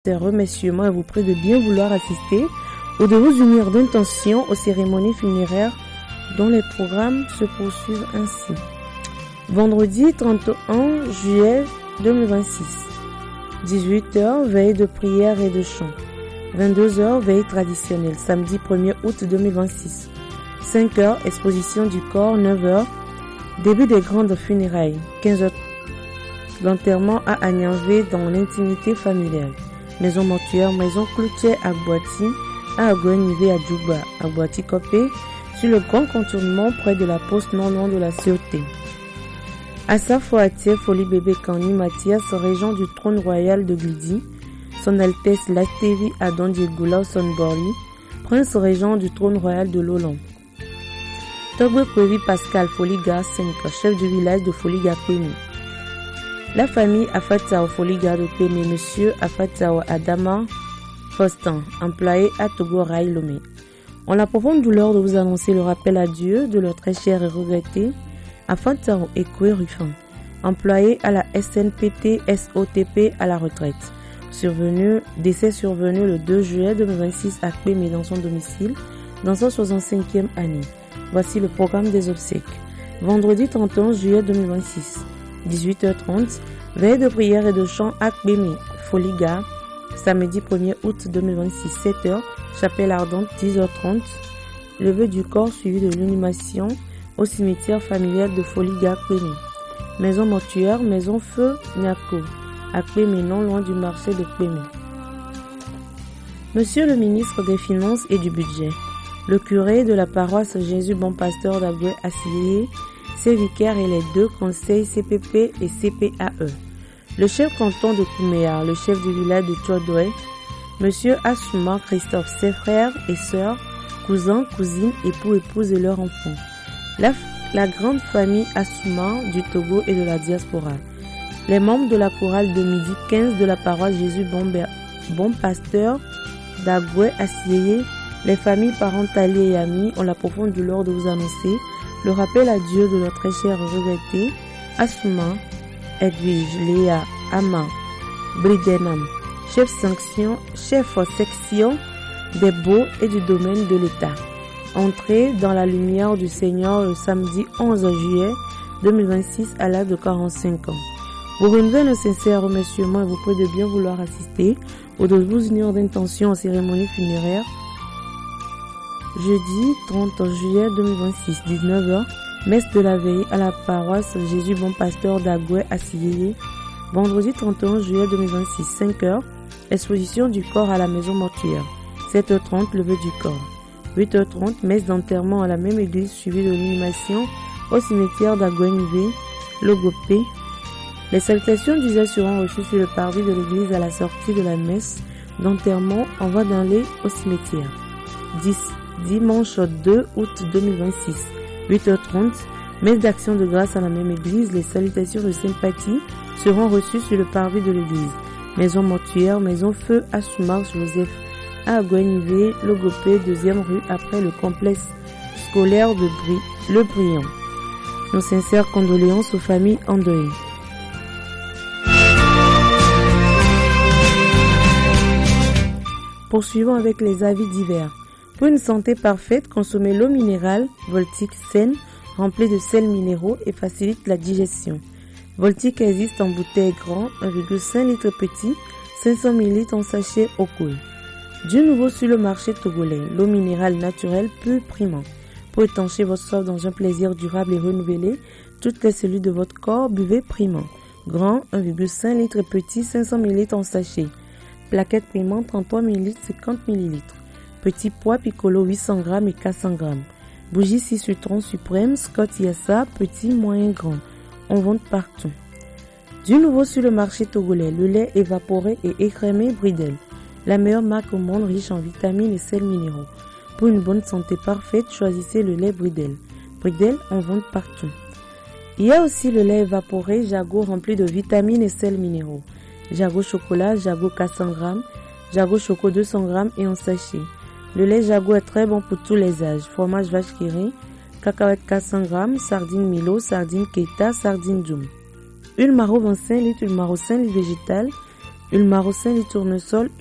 remerciements et vous prie de bien vouloir assister ou de vous unir d'intention aux cérémonies funéraires dont les programmes se poursuivent ainsi. Vendredi 31 juillet 2026, 18h, veille de prière et de chant. 22h, veille traditionnelle. Samedi 1er août 2026, 5h, exposition du corps. 9h, début des grandes funérailles. 15h, l'enterrement à Agnanvé dans l'intimité familiale. Maison mortuaire, maison cloutière à Boiti, à Agouenivé à Djouba, à Boiti Copé, sur le grand contournement près de la poste non loin de la Cioté. Assaf Ouatia, Folie Bébé Kani Mathias, régent du trône royal de Glidi, Son Altesse Latevi Adon Diego Son Borli, prince régent du trône royal de Lolon. Togwe Kwevi Pascal Foliga 5, chef du village de Foliga Kwemi. La famille Afatao Foliga de Kwemi, monsieur Afatao Adama Faustin, employé à Togo Rai Lomé. On a la profonde douleur de vous annoncer le rappel à Dieu de leur très cher et regretté Afatao Ekwe Rufin, employé à la SNPT SOTP à la retraite. Décès survenu le 2 juillet 2026 à Kwemi dans son domicile, dans sa 65e année. Voici le programme des obsèques. Vendredi 31 juillet 2026, 18h30, veille de prière et de chant à Kwemi, Foliga. Samedi 1er août 2026, 7h, chapelle ardente, 10h30, levée du corps suivi de l'inhumation au cimetière familial de Foliga Kwemi. Maison mortuaire, maison feu Nyako, à Kwemi, non loin du marché de Kwemi. Monsieur le ministre des Finances et du Budget, le curé de la paroisse Jésus Bon Pasteur d'Agoué Assiyé, ses vicaires et les 2 conseils CPP et CPAE. Le chef canton de Kouméa, le chef du village de Tchodoué, monsieur Assouma Christophe, ses frères et sœurs, cousins, cousines, époux, épouses et leurs enfants. La grande famille Assouma du Togo et de la diaspora. Les membres de la chorale de midi 15 de la paroisse Jésus Bon Pasteur d'Agoué Assiyé, les familles parentales et amis ont la profonde douleur de vous annoncer le rappel à Dieu de leur très cher regretté Assouma Edwige Léa Ama Bridenam, chef section des baux et du domaine de l'État. Entré dans la lumière du Seigneur le samedi 11 juillet 2026 à l'âge de 45 ans. Vous renouvelez nos sincères remerciements et vous prie de bien vouloir assister ou de vous unir d'intention aux cérémonies funéraires. Jeudi 30 juillet 2026, 19h, messe de la veille à la paroisse Jésus Bon Pasteur d'Agoué Assiyé. Vendredi 31 juillet 2026, 5h, exposition du corps à la maison mortuaire. 7h30, levée du corps. 8h30, messe d'enterrement à la même église suivie de l'inhumation au cimetière d'Agouenivé, Logopé. Les salutations d'usage seront reçues sur le parvis de l'église à la sortie de la messe d'enterrement en voie d'aller au cimetière. Dimanche 2 août 2026, 8h30, messe d'action de grâce à la même église. Les salutations de sympathie seront reçues sur le parvis de l'église. Maison mortuaire, maison feu Assoumar Joseph à Agouenivé, Logopé, 2e rue après le complexe scolaire de Le Briand. Nos sincères condoléances aux familles endeuillées. Poursuivons avec les avis divers. Pour une santé parfaite, consommez l'eau minérale Voltic saine, remplie de sels minéraux et facilite la digestion. Voltic existe en bouteille grand, 1,5 litre petit, 500 ml en sachet au cool. Du nouveau sur le marché togolais, l'eau minérale naturelle pure primant. Pour étancher votre soif dans un plaisir durable et renouvelé, toutes les cellules de votre corps, buvez primant. Grand, 1,5 litre petit, 500 ml en sachet. Plaquette primant, 33 ml, 50 ml. Petit pois piccolo 800 g et 400 g. Bougie 6 citron suprême, Scott Yassa, petit, moyen, grand. On vend partout. Du nouveau sur le marché togolais, le lait évaporé et écrémé Bridel. La meilleure marque au monde, riche en vitamines et sels minéraux. Pour une bonne santé parfaite, choisissez le lait Bridel. Bridel, on vend partout. Il y a aussi le lait évaporé Jago rempli de vitamines et sels minéraux. Jago chocolat, Jago 400 g, Jago choco 200 g et en sachet. Le lait Jago est très bon pour tous les âges. Fromage vache qui rit, cacahuètes 400 g, sardines Milo, sardines Keita, sardines Djoum. Huile Maro 25 litres, huile Maro 5 litres végétale, huile marocaine du tournesol,